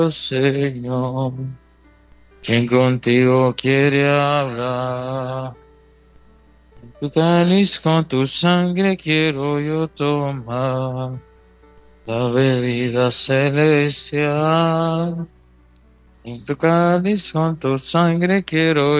Señor, quien contigo quiere hablar. Tu cáliz con tu sangre quiero yo tomar, la bebida celestial. En tu cáliz con tu sangre quiero